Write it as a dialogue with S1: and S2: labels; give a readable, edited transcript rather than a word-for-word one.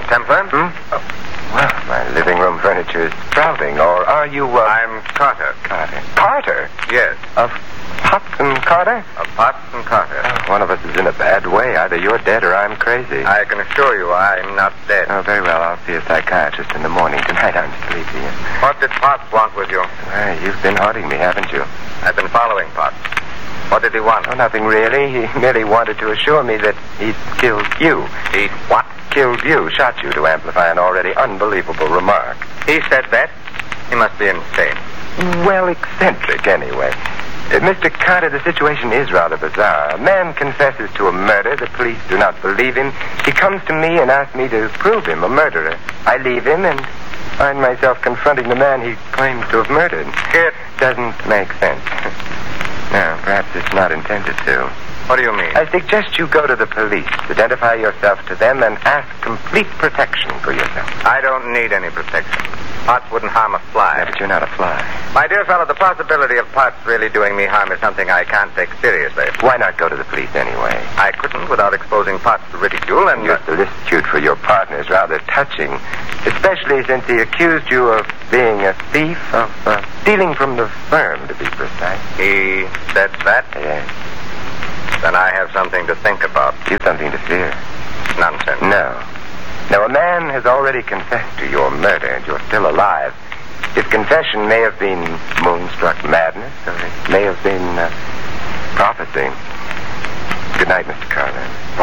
S1: Templar?
S2: Oh, well, my living room furniture is sprouting. Or are you,
S1: I'm Carter.
S2: Carter. Carter?
S1: Yes.
S2: Of Potts and Carter?
S1: Of Potts and Carter.
S2: Oh, one of us is in a bad way. Either you're dead or I'm crazy.
S1: I can assure you I'm not dead.
S2: Oh, very well. I'll see a psychiatrist in the morning. Tonight I'm sleepy.
S1: What did Potts want with you?
S2: Well, you've been haunting me, haven't you?
S1: I've been following Potts. What did he want?
S2: Oh, nothing really. He merely wanted to assure me that he'd killed you.
S1: He what?
S2: Killed you, shot you to amplify an already unbelievable remark.
S1: He said that? He must be insane.
S2: Well, eccentric, anyway. Mr. Carter, the situation is rather bizarre. A man confesses to a murder. The police do not believe him. He comes to me and asks me to prove him a murderer. I leave him and find myself confronting the man he claims to have murdered.
S1: It
S2: doesn't make sense. No, perhaps it's not intended to.
S1: What do you mean?
S2: I suggest you go to the police, identify yourself to them, and ask complete protection for yourself.
S1: I don't need any protection. Potts wouldn't harm a fly.
S2: Yeah, but you're not a fly.
S1: My dear fellow, the possibility of Potts really doing me harm is something I can't take seriously.
S2: Why not go to the police anyway?
S1: I couldn't without exposing Potts to ridicule and...
S2: Your solicitude for your partner is rather touching, especially since he accused you of being a thief, of stealing from the firm, to be precise.
S1: He said that?
S2: Yes.
S1: Then I have something to think about.
S2: You've something to fear.
S1: Nonsense.
S2: No. Now, a man has already confessed to your murder, and you're still alive. His confession may have been moonstruck madness, or it may have been prophecy. Good night, Mr. Carter.